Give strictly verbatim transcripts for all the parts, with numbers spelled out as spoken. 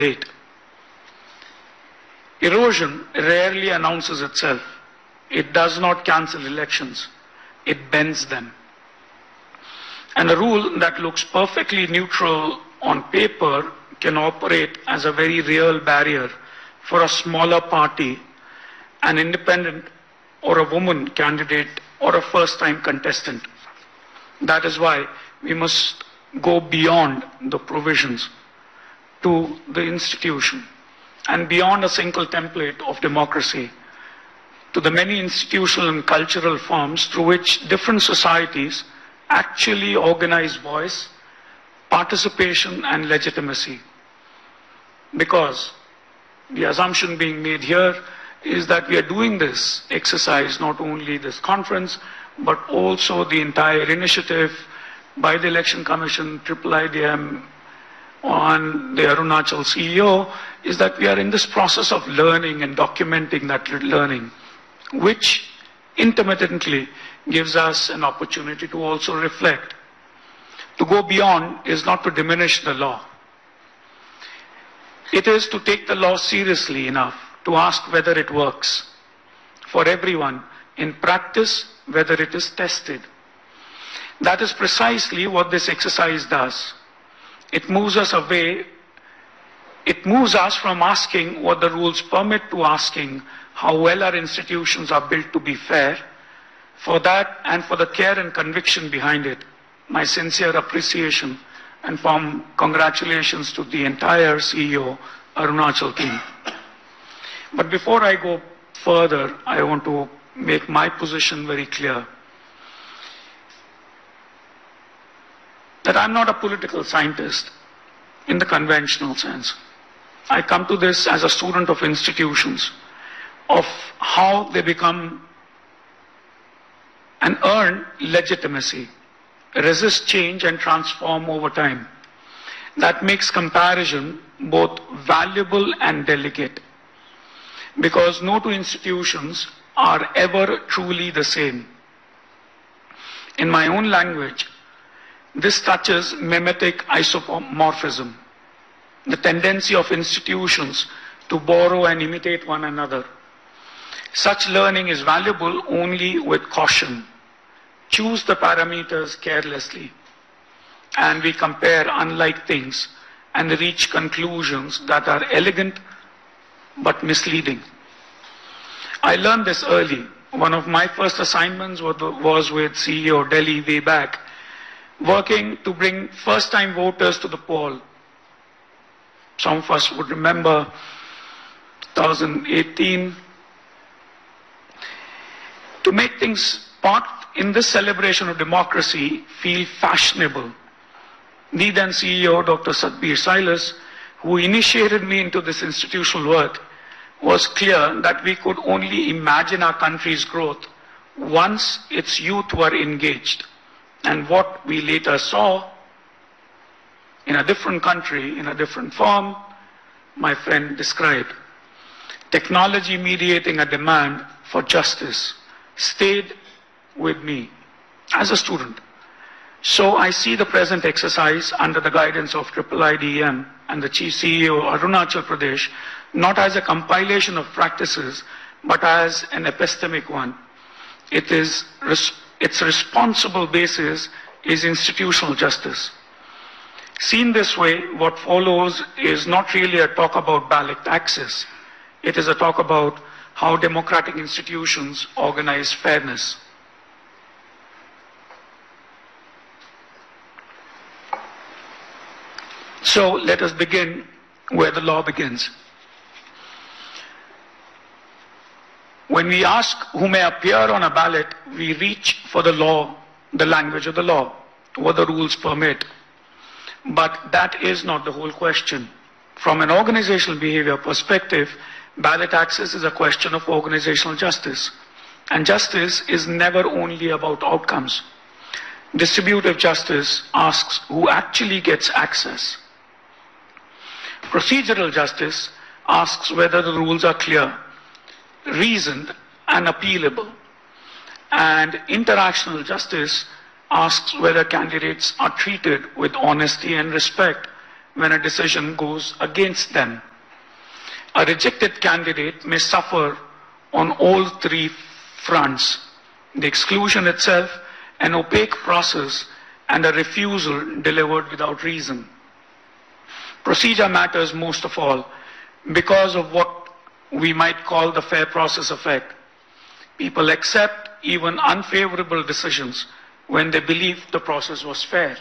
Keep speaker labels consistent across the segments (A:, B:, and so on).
A: date. Erosion rarely announces itself. It does not cancel elections. It bends them. And a rule that looks perfectly neutral on paper can operate as a very real barrier for a smaller party, an independent or a woman candidate or a first-time contestant. That is why we must go beyond the provisions to the institution and beyond a single template of democracy to the many institutional and cultural forms through which different societies actually organize voice, participation, and legitimacy. Because the assumption being made here is that we are doing this exercise, not only this conference, but also the entire initiative by the Election Commission, triple I D M, on the Arunachal C E O, is that we are in this process of learning and documenting that learning, which intermittently gives us an opportunity to also reflect. To go beyond is not to diminish the law. It is to take the law seriously enough to ask whether it works for everyone in practice, whether it is tested. That is precisely what this exercise does. It moves us away, it moves us from asking what the rules permit to asking how well our institutions are built to be fair. For that and for the care and conviction behind it, my sincere appreciation and warm congratulations to the entire C E O Arunachal team. But before I go further, I want to make my position very clear. That I'm not a political scientist in the conventional sense. I come to this as a student of institutions, of how they become and earn legitimacy, resist change and transform over time. That makes comparison both valuable and delicate, because no two institutions are ever truly the same. In my own language, this touches mimetic isomorphism, the tendency of institutions to borrow and imitate one another. Such learning is valuable only with caution. Choose the parameters carelessly, and we compare unlike things and reach conclusions that are elegant but misleading. I learned this early. One of my first assignments was with C E O Delhi way back, working to bring first-time voters to the poll. Some of us would remember two thousand eighteen. To make things part in this celebration of democracy feel fashionable, the then C E O, Doctor Satbir Silas, who initiated me into this institutional work, was clear that we could only imagine our country's growth once its youth were engaged. And what we later saw in a different country, in a different form, my friend described. Technology mediating a demand for justice stayed with me as a student. So I see the present exercise under the guidance of triple I D M and the Chief C E O Arunachal Pradesh not as a compilation of practices, but as an epistemic one. It is, its responsible basis is institutional justice. Seen this way, what follows is not really a talk about ballot access. It is a talk about how democratic institutions organize fairness. So let us begin where the law begins. When we ask who may appear on a ballot, we reach for the law, the language of the law, what the rules permit. But that is not the whole question. From an organizational behavior perspective, ballot access is a question of organizational justice. And justice is never only about outcomes. Distributive justice asks who actually gets access. Procedural justice asks whether the rules are clear, reasoned, and appealable. And interactional justice asks whether candidates are treated with honesty and respect when a decision goes against them. A rejected candidate may suffer on all three fronts: the exclusion itself, an opaque process, and a refusal delivered without reason. Procedure matters most of all because of what we might call the fair process effect. People accept even unfavorable decisions when they believe the process was fair.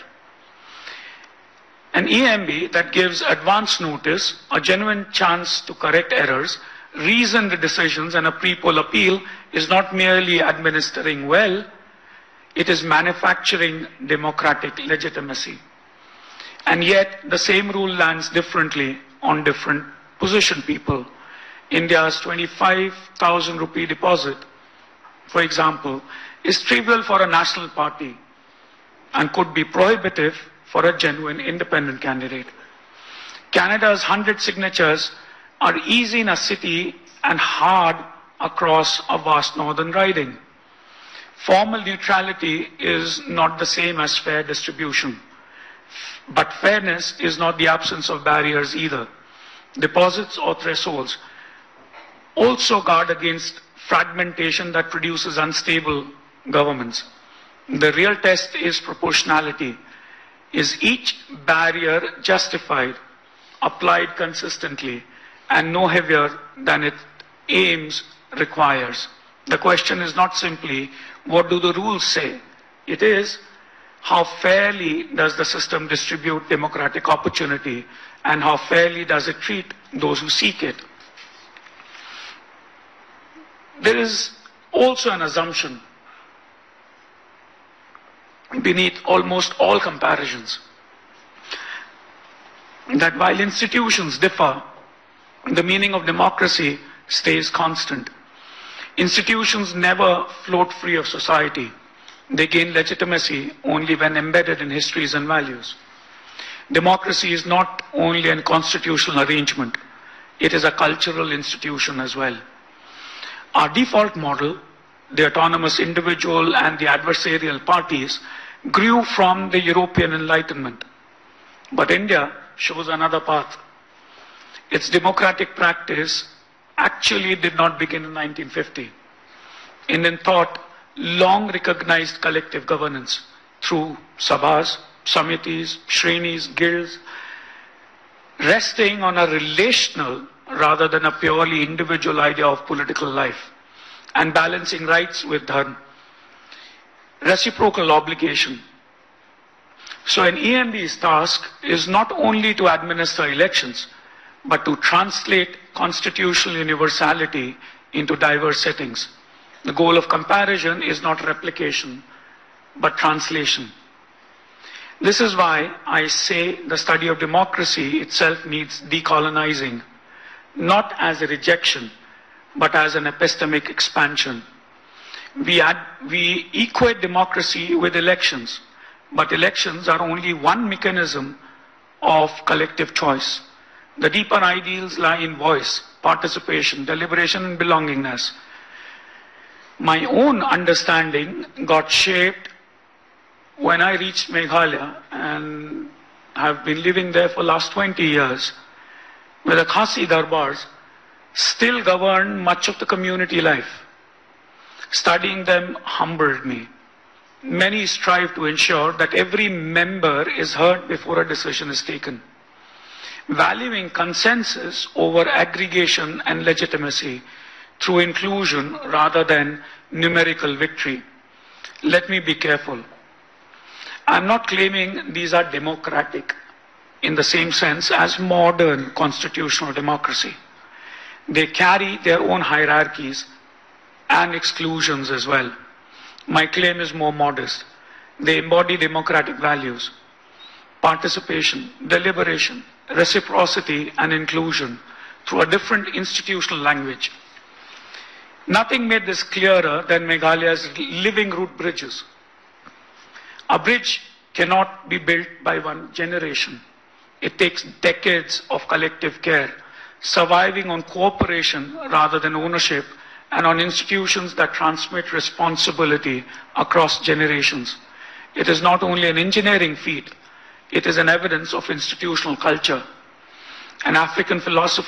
A: An E M B that gives advance notice, a genuine chance to correct errors, reasoned decisions, and a pre-poll appeal is not merely administering well, it is manufacturing democratic legitimacy. And yet, the same rule lands differently on different position people. India's twenty-five thousand rupee deposit, for example, is trivial for a national party and could be prohibitive for a genuine independent candidate. Canada's one hundred signatures are easy in a city and hard across a vast northern riding. Formal neutrality is not the same as fair distribution. But fairness is not the absence of barriers either. Deposits or thresholds also guard against fragmentation that produces unstable governments. The real test is proportionality. Is each barrier justified, applied consistently, and no heavier than its aims requires? The question is not simply, what do the rules say? It is, how fairly does the system distribute democratic opportunity, and how fairly does it treat those who seek it? There is also an assumption beneath almost all comparisons that while institutions differ, the meaning of democracy stays constant. Institutions never float free of society. They gain legitimacy only when embedded in histories and values. Democracy is not only a constitutional arrangement, it is a cultural institution as well. Our default model, the autonomous individual and the adversarial parties, grew from the European Enlightenment. But India shows another path. Its democratic practice actually did not begin in nineteen fifty. Indian thought long recognized collective governance through sabhas, samitis, shrenis, guilds, resting on a relational rather than a purely individual idea of political life, and balancing rights with dharma. Reciprocal obligation. So an E M B's task is not only to administer elections, but to translate constitutional universality into diverse settings. The goal of comparison is not replication, but translation. This is why I say the study of democracy itself needs decolonizing, not as a rejection, but as an epistemic expansion. We, add, we equate democracy with elections, but elections are only one mechanism of collective choice. The deeper ideals lie in voice, participation, deliberation, and belongingness. My own understanding got shaped when I reached Meghalaya, and have been living there for the last twenty years, where the Khasi Darbars still govern much of the community life. Studying them humbled me. Many strive to ensure that every member is heard before a decision is taken, valuing consensus over aggregation and legitimacy through inclusion rather than numerical victory. Let me be careful. I'm not claiming these are democratic in the same sense as modern constitutional democracy. They carry their own hierarchies and exclusions as well. My claim is more modest. They embody democratic values: participation, deliberation, reciprocity, and inclusion through a different institutional language. Nothing made this clearer than Meghalaya's living root bridges. A bridge cannot be built by one generation. It takes decades of collective care, surviving on cooperation rather than ownership, and on institutions that transmit responsibility across generations. It is not only an engineering feat, It is an evidence of institutional culture. An African philosopher